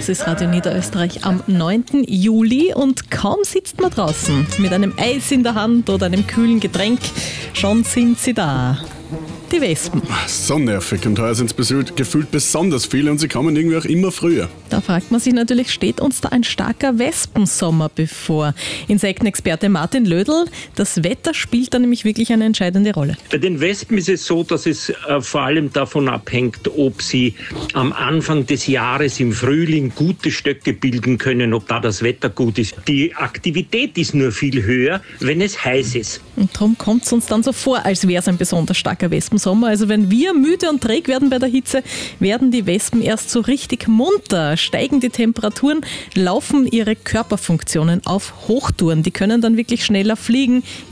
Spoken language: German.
Das ist Radio Niederösterreich am 9. Juli und kaum sitzt man draußen mit einem Eis in der Hand oder einem kühlen Getränk, schon sind sie da. Die Wespen. So nervig, und heuer sind es gefühlt besonders viele und sie kommen irgendwie auch immer früher. Da fragt man sich natürlich, steht uns da ein starker Wespensommer bevor? Insektenexperte Martin Lödl, das Wetter spielt da nämlich wirklich eine entscheidende Rolle. Bei den Wespen ist es so, dass es vor allem davon abhängt, ob sie am Anfang des Jahres im Frühling gute Stöcke bilden können, ob da das Wetter gut ist. Die Aktivität ist nur viel höher, wenn es heiß ist. Und darum kommt es uns dann so vor, als wäre es ein besonders starker Wespensommer. Also wenn wir müde und träge werden bei der Hitze, werden die Wespen erst so richtig munter. Steigen die Temperaturen, laufen ihre Körperfunktionen auf Hochtouren. Die können dann wirklich schneller fliegen,